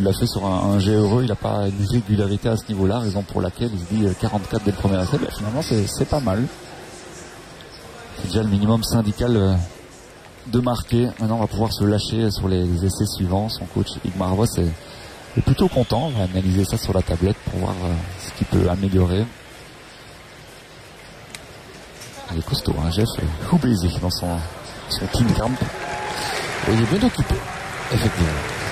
l'a fait sur un jet heureux, il n'a pas une régularité à ce niveau-là, raison pour laquelle il se dit 44 dès le premier essai. Ben, finalement, c'est pas mal. C'est déjà le minimum syndical de marquer. Maintenant, on va pouvoir se lâcher sur les essais suivants. Son coach Igmar Voss est plutôt content. On va analyser ça sur la tablette pour voir ce qu'il peut améliorer. Il est costaud, hein, Jeff Hubezi dans son team camp. Et il est bien occupé, effectivement.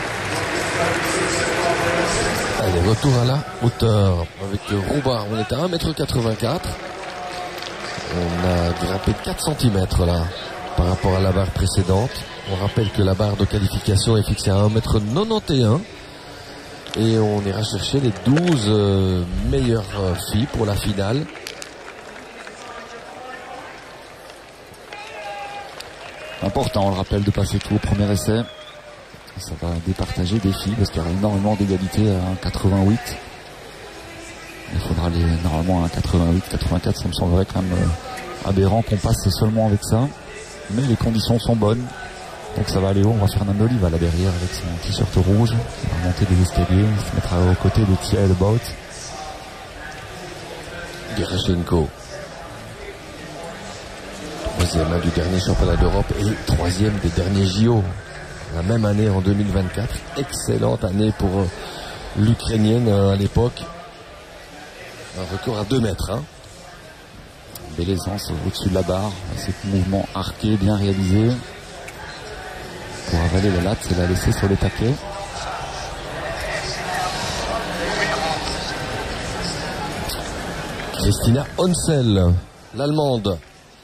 Allez, retour à la hauteur avec Roubard. On est à 1m84. On a grimpé de 4 cm là par rapport à la barre précédente. On rappelle que la barre de qualification est fixée à 1m91. Et on ira chercher les 12 meilleures filles pour la finale. Important, on le rappelle, de passer tout au premier essai. Ça va départager des filles parce qu'il y aura énormément d'égalité à 88. Il faudra aller normalement à 88, 84. Ça me semblerait quand même aberrant qu'on passe seulement avec ça. Mais les conditions sont bonnes. Donc ça va aller haut. On va faire un Oliva là derrière avec son t-shirt rouge. Il va monter des escaliers. Il se mettra aux côtés de Tia Elbaut. Gerashenko. Troisième du dernier championnat d'Europe et troisième des derniers JO. La même année en 2024. Excellente année pour l'Ukrainienne à l'époque. Un record à 2 mètres. Hein. Belle aisance au-dessus de la barre. Ce mouvement arqué, bien réalisé. Pour avaler la latte et la laisser sur les taquets. Christina Honsel, l'Allemande.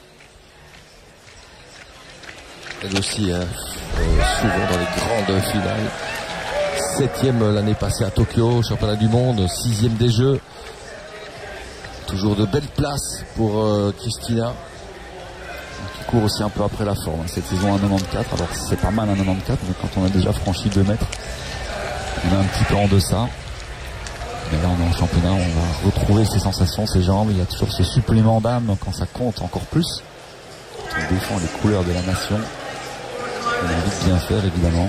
Elle aussi, souvent dans les grandes finales. 7e l'année passée à Tokyo, championnat du monde, 6e des Jeux. Toujours de belles places pour Christina. Qui court aussi un peu après la forme. Cette saison à 94, alors c'est pas mal à 94, mais quand on a déjà franchi 2 mètres, on est un petit peu en deçà. Mais là on est en championnat, on va retrouver ses sensations, ses jambes. Il y a toujours ce supplément d'âme quand ça compte encore plus. Quand on défend les couleurs de la nation. On a envie de bien faire, évidemment.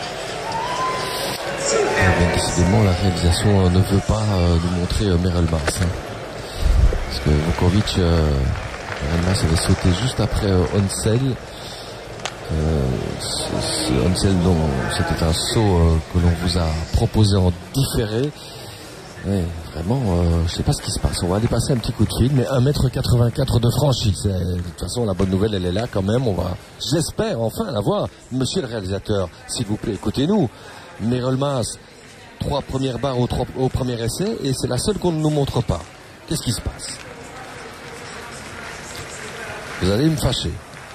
Décidément, la réalisation ne veut pas nous montrer Merelmas. Hein. Parce que Vukovic, Merelmas avait sauté juste après Honsel. Honsel, dont c'était un saut que l'on vous a proposé en différé. Ouais, vraiment, je sais pas ce qui se passe. On va aller passer un petit coup de fil, mais 1m84 de franchise. De toute façon, la bonne nouvelle, elle est là quand même. On va, j'espère, enfin la voir. Monsieur le réalisateur, s'il vous plaît, écoutez-nous. Merelmas, 3 premières barres au premier essai, et c'est la seule qu'on ne nous montre pas. Qu'est-ce qui se passe? Vous allez me fâcher.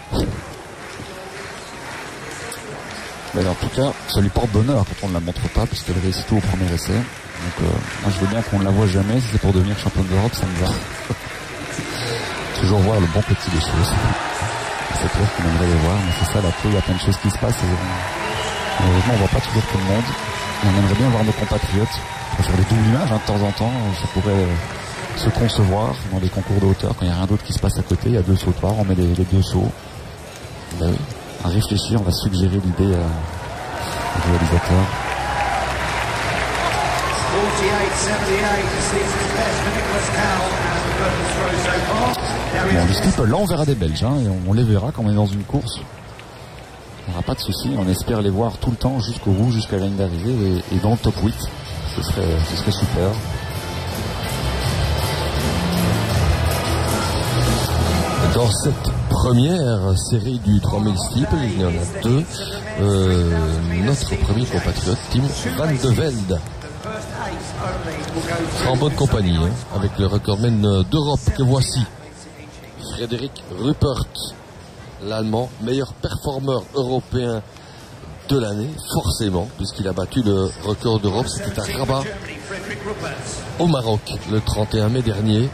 Mais en tout cas, ça lui porte bonheur quand on ne la montre pas, puisqu'elle réussit tout au premier essai. Donc moi je veux bien qu'on ne la voit jamais, si c'est pour devenir championne d'Europe, ça me va. Toujours voir le bon petit des choses. C'est clair qu'on aimerait les voir, mais c'est ça la clé, il y a plein de choses qui se passent. Malheureusement on ne voit pas toujours tout le monde. Et on aimerait bien voir nos compatriotes. On va faire des doubles images de temps en temps, ça pourrait se concevoir dans les concours de hauteur. Quand il n'y a rien d'autre qui se passe à côté, il y a 2 sautoirs, on met les 2 sauts. Ben oui. À réfléchir, on va suggérer l'idée au réalisateur. Bon, le skip, là on verra des Belges, hein, et on les verra quand on est dans une course. Il n'y aura pas de souci, on espère les voir tout le temps jusqu'au bout, jusqu'à la ligne d'arrivée et dans le top 8. Ce serait super. Dans cette première série du 3000 steeple, il y en a 2. Notre premier compatriote, Tim Van de Velde, sera en bonne compagnie, hein, avec le recordman d'Europe que voici. Frédéric Ruppert, l'Allemand, meilleur performeur européen de l'année, forcément, puisqu'il a battu le record d'Europe, c'était à Rabat, au Maroc, le 31 mai dernier.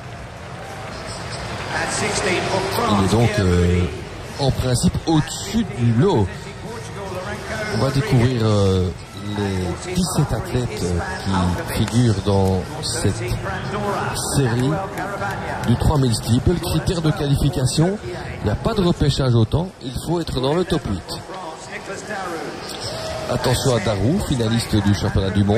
Il est donc en principe au-dessus du lot. On va découvrir les 17 athlètes qui figurent dans cette série du 3000 steeple. Critère de qualification, il n'y a pas de repêchage au temps, il faut être dans le top 8. Attention à Darou, finaliste du championnat du monde.